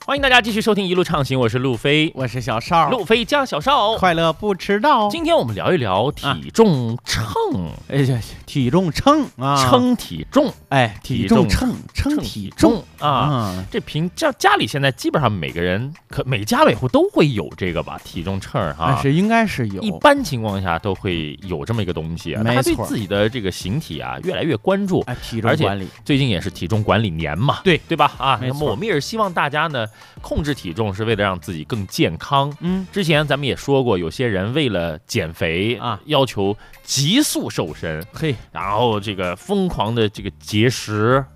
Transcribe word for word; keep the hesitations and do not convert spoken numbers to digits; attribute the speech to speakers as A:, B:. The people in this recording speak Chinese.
A: 欢迎大家继续收听一路畅行，我是路飞，
B: 我是小邵，
A: 路飞加小邵，
B: 快乐不迟到。
A: 今天我们聊一聊体重秤，
B: 哎呀、啊，体重秤啊，
A: 称体重，
B: 哎，体重秤，称体重
A: 啊。嗯、这平家家里现在基本上每个人可每家每户都会有这个吧，体重秤啊，
B: 哎、是应该是有，
A: 一般情况下都会有这么一个东西啊。大家对自己的这个形体啊越来越关注，
B: 哎，体重管理，
A: 最近也是体重管理年嘛，
B: 对
A: 对吧？啊，
B: 那
A: 么我们也是希望大家呢。控制体重是为了让自己更健康。
B: 嗯，
A: 之前咱们也说过，有些人为了减肥
B: 啊，
A: 要求急速瘦身，
B: 嘿，
A: 然后这个疯狂的这个节食